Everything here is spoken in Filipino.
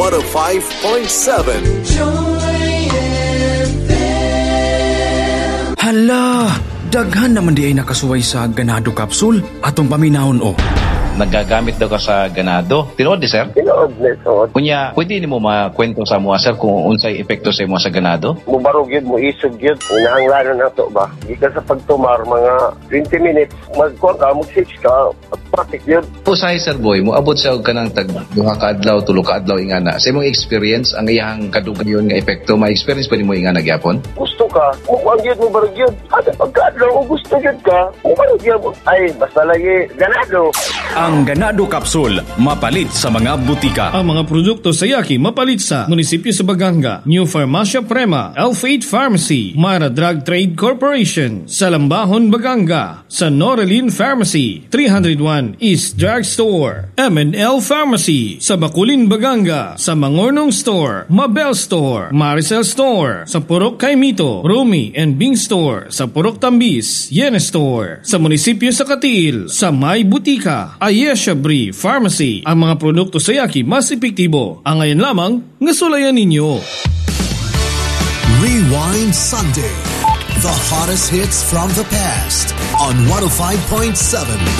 105.7. Hala, daghan naman di ay nakasuway sa ganado capsule atong paminahon o. Nagagamit daw ka sa ganado. Tinuod di, sir? Tinuod, tinuod. Kunya, pwede ni mo makwento sa mga, sir, kung unsay epekto sa mga sa ganado? Mubarog yun, muisog yun. Inahanglano na ito ba? Di ka sa pagtumar, mga 20 minutes, mag-call ka, mag-switch ka, patik yun. Usahay, sir boy, mo abot siya ka ng duha ka adlaw, tulo ka adlaw ingana. Sa imong experience, ang iyang kadugan yun nga epekto, may experience pa ni mo ingana gyapon? Gusto ka, mukhang yun, mubarog yun. At pagka-adlaw, kung gusto yun ka, mubarog yun. Ay, basta lagi, ganado. Ang ganado capsule, mapalit sa mga butika. Ang mga produkto sa Yaki mapalit sa Munisipyo sa Baganga, New Farmacia Prema, L8 Pharmacy, Mara Drug Trade Corporation, sa Lambahon, Baganga, sa Norelin Pharmacy, 301 East Drug Store, M&L Pharmacy, sa Bakulin, Baganga, sa Mangornong Store, Mabel Store, Maricel Store, sa Purok Kaimito, Rumi and Bing Store, sa Purok Tambis, Yene Store, sa Munisipyo sa Katiil, sa May Butika, Ayesha Brie Pharmacy. Ang mga produkto sa Yaki mas epektibo. Ang ngayon lamang, ngasulayan ninyo. Rewind Sunday. The hottest hits from the past on 105.7